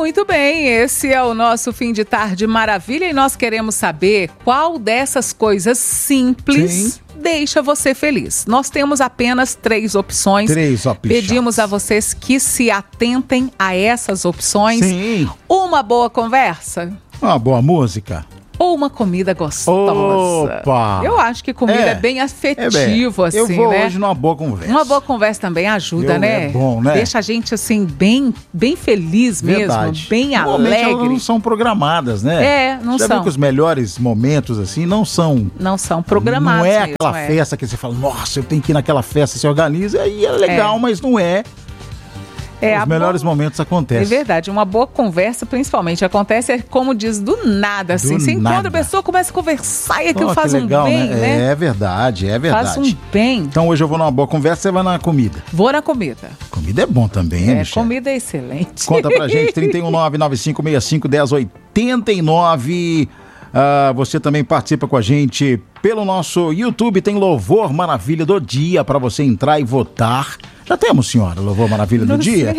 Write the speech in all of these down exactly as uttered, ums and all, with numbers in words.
Muito bem, esse é o nosso Fim de Tarde Maravilha e nós queremos saber qual dessas coisas simples Sim. deixa você feliz. Nós temos apenas três opções. Três opções. Pedimos a vocês que se atentem a essas opções. Sim. Uma boa conversa. Uma boa música. Ou uma comida gostosa. Opa! Eu acho que comida é, é bem afetivo, é bem. assim, Eu vou né? hoje numa boa conversa. Uma boa conversa também ajuda, Eu, né? É bom, né? Deixa a gente, assim, bem, bem feliz Verdade. mesmo, bem Normalmente alegre. Elas não são programadas, né? É, não Já são. viu que os melhores momentos, assim, não são... Não são programados Não é mesmo, aquela é. festa que você fala, nossa, eu tenho que ir naquela festa, se organiza, aí é legal, É. mas não é. É, Os melhores boa... momentos acontecem. É verdade, uma boa conversa principalmente acontece, é como diz, do nada, assim. Do Você nada. encontra a pessoa, começa a conversar e aquilo Pô, faz que legal, um bem, né? né? É verdade, é verdade. Faz um bem. Então hoje eu vou numa boa conversa, você vai na comida. Vou na comida. Comida é bom também, hein, É, Michele? comida é excelente. Conta pra gente, trinta e um, nove nove cinco seis cinco, um zero oito nove. Uh, você também participa com a gente pelo nosso YouTube, tem Louvor Maravilha do Dia para você entrar e votar. Já temos, senhora, Louvor Maravilha do Não Dia?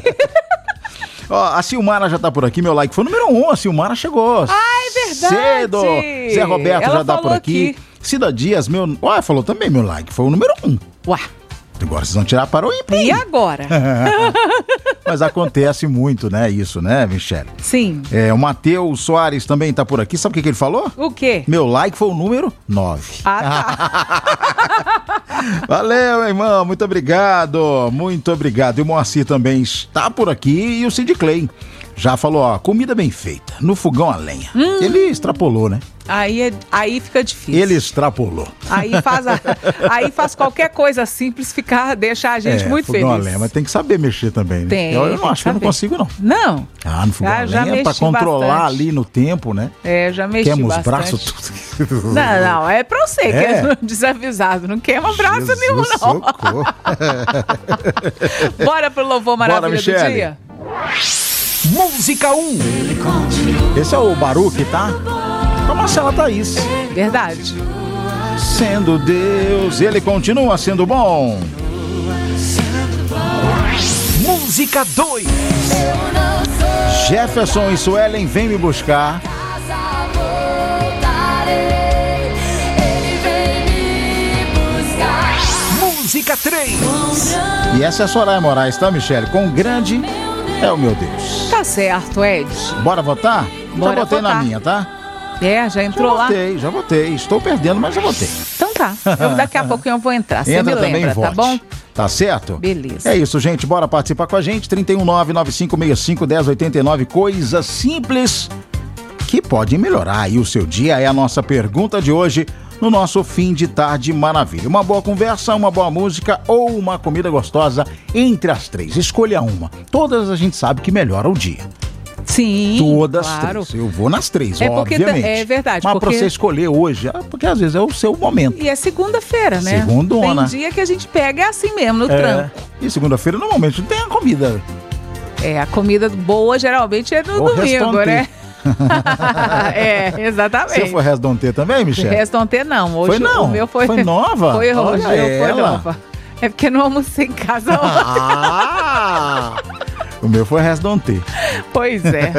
Ó, a Silmara já tá por aqui, meu like foi o número um, a Silmara chegou. Ah, é verdade. Cedo. Zé Roberto Ela já tá por falou aqui. aqui. Cida Dias, meu... Ué, falou também, meu like foi o número um. Ué. Agora vocês vão tirar para o ímpar. E agora? Mas acontece muito, né, isso, né, Michele? Sim. É, o Matheus Soares também tá por aqui. Sabe o que, que ele falou? O quê? Meu like foi o número nove. Ah, tá. Valeu, meu irmão. Muito obrigado. Muito obrigado. E o Moacir também está por aqui. E o Cid Clay já falou, ó, comida bem feita, no fogão a lenha. Hum. Ele extrapolou, né? Aí, é, aí fica difícil. Ele extrapolou. Aí faz, a, aí faz qualquer coisa simples ficar, deixar a gente é, muito fogão feliz. A lenha, mas tem que saber mexer também, né? Tem, eu eu tem acho que eu não consigo, não. Não. Ah, no fogão Ah, a já lenha é pra mexi controlar bastante. ali no tempo, né? É, já mexi Queima os bastante. braços tudo. Não, não, é pra você É. que é desavisado. Não queima braço Jesus, nenhum, não. socorro. Bora pro Louvor Maravilha Bora, do Michele. Dia? Música um. Esse é o Baruque, tá? Com a Marcela Thaís. Verdade. Sendo Deus, ele continua sendo bom. Música dois. Jefferson e Suelen, vem me buscar. Música três. E essa é a Soraya Moraes, tá, Michele? Com grande é o meu Deus. Tá certo, Ed. Bora votar? Bora já votei votar. na minha, tá? É, já entrou já lá? votei, já votei. Estou perdendo, mas já votei. Então tá. Eu, daqui a pouquinho eu vou entrar. Você Entra me também, lembra, vote. tá bom? Tá certo? Beleza. É isso, gente. Bora participar com a gente. trinta e um, nove nove cinco seis cinco, um zero oito nove. Coisas simples que podem melhorar aí o seu dia. É a nossa pergunta de hoje no nosso Fim de Tarde Maravilha. Uma boa conversa, uma boa música ou uma comida gostosa entre as três. Escolha uma. Todas a gente sabe que melhora o dia. Sim, Todas as claro. três. Eu vou nas três, É porque obviamente. é verdade, Mas porque- pra você escolher hoje, é porque às vezes é o seu momento. E é segunda-feira, né? Segundona. Tem dia que a gente pega, é assim mesmo, no É. tranco. E segunda-feira, normalmente, não tem a comida. É, a comida boa geralmente é no Ou domingo, restaurante. né? É, exatamente. Você foi Resdonté também, Michele? Restaurante não. Hoje Foi não? O meu foi, Foi nova? Foi hoje, Olha eu foi ela. nova. É porque não almocei em casa ontem. Ah! O meu foi Resdonté. Pois é.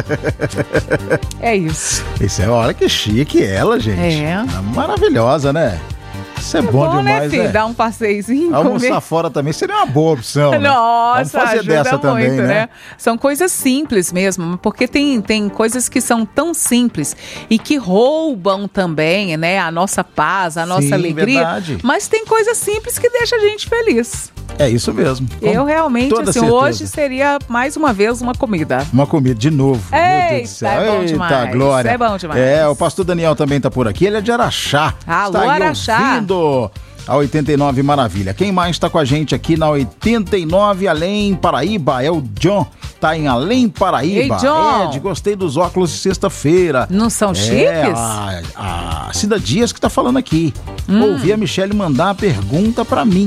É isso. Isso é, olha que chique ela, gente. É. Maravilhosa, né? Isso é, É bom, bom, né, demais, filho? né? Dar um passeiozinho. Almoçar comer. fora também seria uma boa opção, né? Nossa, Vamos fazer ajuda dessa muito, também, né? né? São coisas simples mesmo, porque tem, tem coisas que são tão simples e que roubam também, né? A nossa paz, a nossa Sim, alegria. verdade. Mas tem coisas simples que deixam a gente feliz. É isso mesmo. Com Eu realmente, toda assim, certeza. hoje seria mais uma vez uma comida. Uma comida de novo. Meu Deus do céu. é bom Eita, demais, glória. é bom demais. É, o pastor Daniel também tá por aqui. Ele é de Araxá. Alô, Está aí Araxá. ouvindo a oitenta e nove Maravilha. Quem mais está com a gente aqui na oitenta e nove Além Paraíba? É o John. Tá em Além Paraíba. Ei, John. Ed, gostei dos óculos de sexta-feira. Não são É, chiques? a, a Cida Dias que tá falando aqui. Hum. Ouvi a Michele mandar a pergunta pra mim.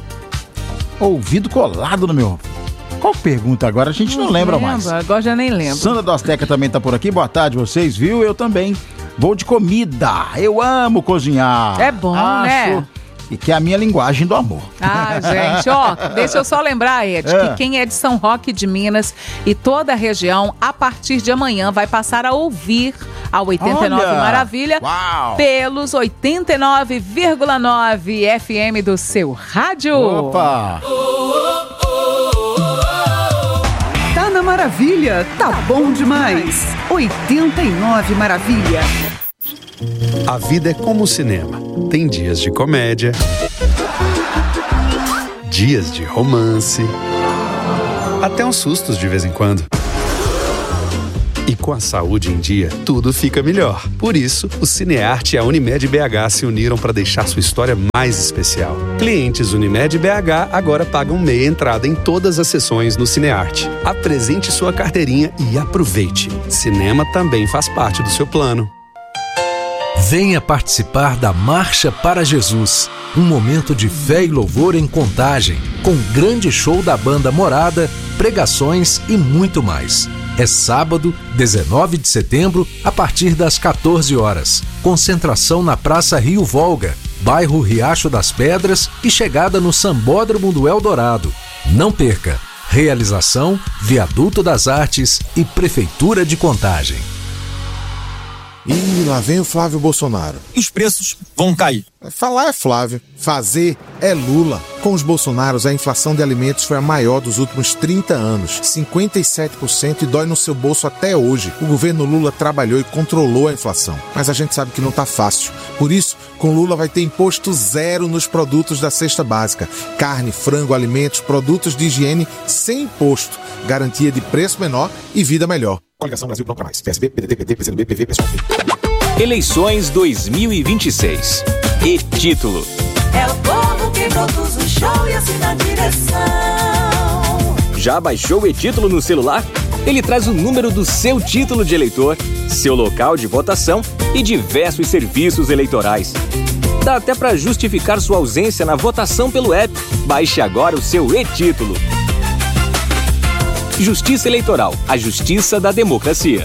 Ouvido colado no meu... Qual pergunta agora? A gente não, lembra lembro, mais. Agora já nem lembro. Sandra do Azteca também tá por aqui. Boa tarde, vocês, viu? Eu também. Vou de comida. Eu amo cozinhar. É bom, Acho né? E que é a minha linguagem do amor. Ah, gente, ó, deixa eu só lembrar, Ed, É. que quem é de São Roque de Minas e toda a região, a partir de amanhã vai passar a ouvir a oitenta e nove Olha! Maravilha Uau! pelos oitenta e nove vírgula nove F M do seu rádio. Opa! Tá na Maravilha, tá bom demais. oitenta e nove Maravilha. A vida é como o cinema. Tem dias de comédia, dias de romance, até uns sustos de vez em quando. E com a saúde em dia, tudo fica melhor. Por isso, o Cinearte e a Unimed B H se uniram para deixar sua história mais especial. Clientes Unimed B H agora pagam meia entrada em todas as sessões no Cinearte. Apresente sua carteirinha e aproveite. Cinema também faz parte do seu plano. Venha participar da Marcha para Jesus, um momento de fé e louvor em Contagem, com grande show da banda Morada, pregações e muito mais. É sábado, dezenove de setembro, a partir das quatorze horas. Concentração na Praça Rio Volga, bairro Riacho das Pedras e chegada no Sambódromo do Eldorado. Não perca! Realização, Viaduto das Artes e Prefeitura de Contagem. E lá vem o Flávio Bolsonaro. Os preços vão cair. Falar é Flávio, fazer é Lula. Com os Bolsonaros, a inflação de alimentos foi a maior dos últimos trinta anos, cinquenta e sete por cento, e dói no seu bolso até hoje. O governo Lula trabalhou e controlou a inflação, mas a gente sabe que não tá fácil. Por isso, com Lula vai ter imposto zero nos produtos da cesta básica. Carne, frango, alimentos, produtos de higiene sem imposto. Garantia de preço menor e vida melhor. Coligação Brasil Pronto Pra Mais. P S B, P D T, P T, P C do B, P V, P S O L. Eleições dois mil e vinte e seis. E título. É o povo que produz o show e assina a direção. Já baixou o e-título no celular? Ele traz o número do seu título de eleitor, seu local de votação e diversos serviços eleitorais. Dá até para justificar sua ausência na votação pelo app. Baixe agora o seu e-título. Justiça Eleitoral, a justiça da democracia.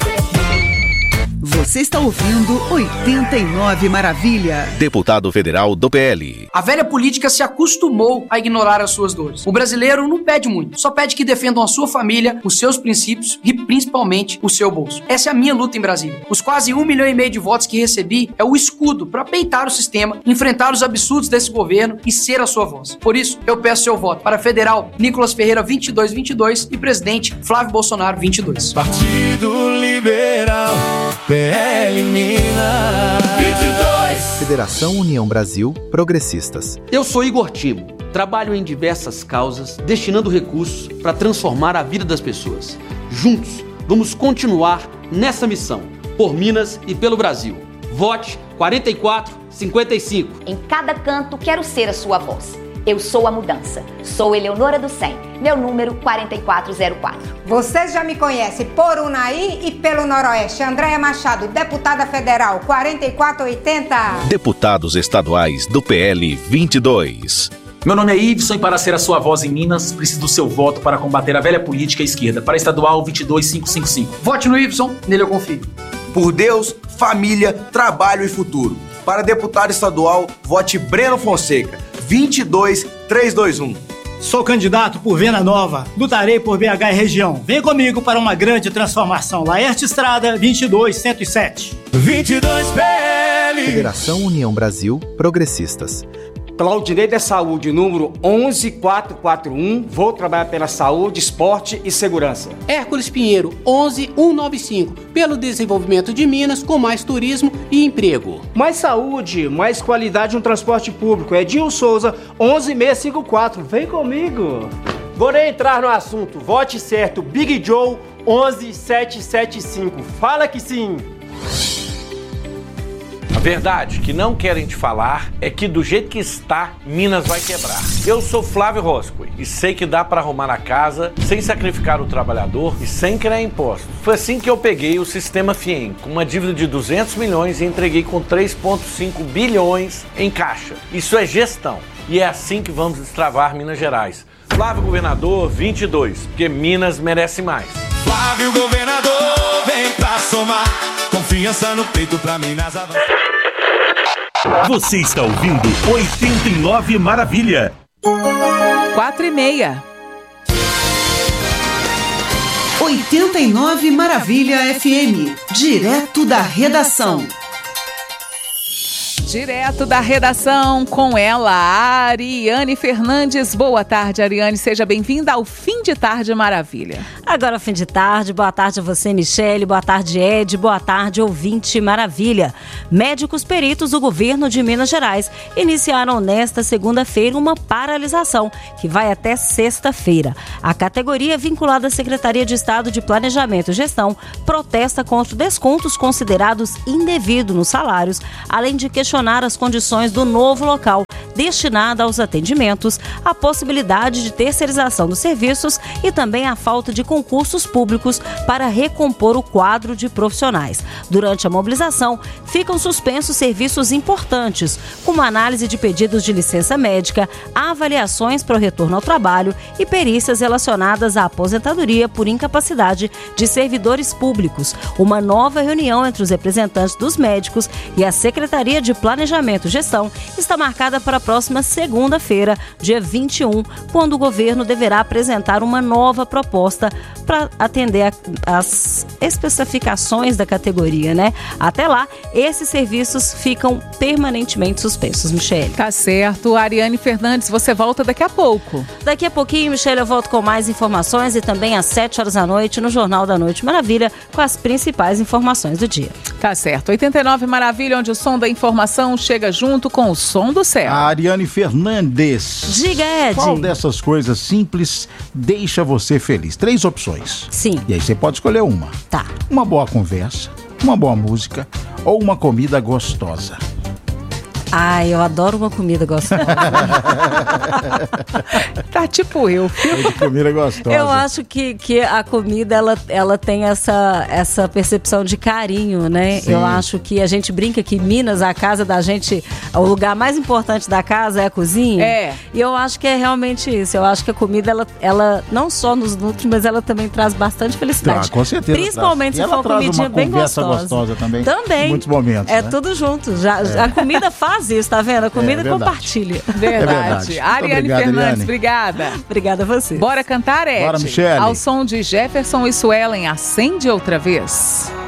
Você está ouvindo oitenta e nove Maravilha. Deputado federal do P L. A velha política se acostumou a ignorar as suas dores. O brasileiro não pede muito, só pede que defendam a sua família, os seus princípios e principalmente o seu bolso. Essa é a minha luta em Brasília. Os quase um milhão e meio de votos que recebi é o escudo para peitar o sistema, enfrentar os absurdos desse governo e ser a sua voz. Por isso, eu peço seu voto para federal Nicolas Ferreira vinte e dois vinte e dois e presidente Flávio Bolsonaro vinte e dois. Partido Liberal, P L Minas vinte e dois. Federação União Brasil, Progressistas. Eu sou Igor Timo. Trabalho em diversas causas, destinando recursos para transformar a vida das pessoas. Juntos, vamos continuar nessa missão, por Minas e pelo Brasil. Vote quarenta e quatro cinquenta e cinco. Em cada canto, quero ser a sua voz. Eu sou a mudança. Sou Eleonora do cem. Meu número quarenta e quatro zero quatro. Vocês já me conhecem por Unaí e pelo Noroeste. Andréia Machado, deputada federal, quarenta e quatro oitenta. Deputados estaduais do P L vinte e dois. Meu nome é Iveson e para ser a sua voz em Minas, preciso do seu voto para combater a velha política esquerda. Para estadual vinte e dois mil quinhentos e cinquenta e cinco. Vote no Iveson, nele eu confio. Por Deus, família, trabalho e futuro. Para deputado estadual, vote Breno Fonseca, vinte e dois mil trezentos e vinte e um. Sou candidato por Venda Nova, lutarei por B H e região. Vem comigo para uma grande transformação. Laerte Estrada, vinte e dois mil cento e sete. vinte e dois P L. Federação União Brasil, Progressistas. Pelo direito à saúde, número onze mil quatrocentos e quarenta e um, vou trabalhar pela saúde, esporte e segurança. Hércules Pinheiro, onze mil cento e noventa e cinco, pelo desenvolvimento de Minas com mais turismo e emprego. Mais saúde, mais qualidade no transporte público. Edil Souza, onze mil seiscentos e cinquenta e quatro, vem comigo. Vou nem entrar no assunto, vote certo, Big Joe, onze mil setecentos e setenta e cinco, fala que sim. A verdade que não querem te falar é que do jeito que está, Minas vai quebrar. Eu sou Flávio Roscoe e sei que dá para arrumar a casa sem sacrificar o trabalhador e sem criar impostos. Foi assim que eu peguei o sistema FIEM, com uma dívida de duzentos milhões e entreguei com três vírgula cinco bilhões em caixa. Isso é gestão e é assim que vamos destravar Minas Gerais. Flávio Governador vinte e dois, porque Minas merece mais. Flávio Governador, vem pra somar confiança no peito pra Minas avançar. Você está ouvindo oitenta e nove Maravilha. Quatro e meia. oitenta e nove Maravilha F M. Direto da redação. Direto da redação, com ela, Ariane Fernandes. Boa tarde, Ariane. Seja bem-vinda ao Fim de Tarde Maravilha. Agora, fim de tarde. Boa tarde a você, Michele. Boa tarde, Ed. Boa tarde, ouvinte Maravilha. Médicos peritos do governo de Minas Gerais iniciaram nesta segunda-feira uma paralisação que vai até sexta-feira. A categoria vinculada à Secretaria de Estado de Planejamento e Gestão protesta contra descontos considerados indevidos nos salários, além de questionar as condições do novo local destinado aos atendimentos, a possibilidade de terceirização dos serviços e também a falta de concursos públicos para recompor o quadro de profissionais. Durante a mobilização, ficam suspensos serviços importantes, como análise de pedidos de licença médica, avaliações para o retorno ao trabalho e perícias relacionadas à aposentadoria por incapacidade de servidores públicos. Uma nova reunião entre os representantes dos médicos e a Secretaria de Planejamento e Gestão está marcada para a próxima segunda-feira, dia vinte e um, quando o governo deverá apresentar uma nova proposta para atender às especificações da categoria, né? Até lá, esses serviços ficam permanentemente suspensos, Michele. Tá certo. Ariane Fernandes, você volta daqui a pouco. Daqui a pouquinho, Michele, eu volto com mais informações e também às sete horas da noite no Jornal da Noite Maravilha com as principais informações do dia. Tá certo. oitenta e nove Maravilha, onde o som da informação chega junto com o som do céu. A Ariane Fernandes. Diga, Ed. Qual dessas coisas simples deixa você feliz? Três opções. Sim. E aí você pode escolher uma. Tá. Uma boa conversa, uma boa música ou uma comida gostosa. Ai, eu adoro uma comida gostosa. Tá tipo eu. De comida gostosa. Eu acho que, que a comida, ela, ela tem essa, essa percepção de carinho, né? Sim. Eu acho que a gente brinca que Minas, a casa da gente, o lugar mais importante da casa é a cozinha. É. E eu acho que é realmente isso. Eu acho que a comida, ela, ela não só nos nutre, mas ela também traz bastante felicidade. Ah, com certeza. Principalmente traz. se for uma comidinha bem gostosa. gostosa também. Também. Em muitos momentos. É né? tudo junto. Já, é. A comida faz isso, tá vendo? A comida é compartilha. Verdade. É verdade. Ariane obrigado, Fernandes, Ariane. obrigada. Obrigada a você. Bora cantar, Ed? Bora, Michele. Ao som de Jefferson e Suelen, Acende Outra Vez.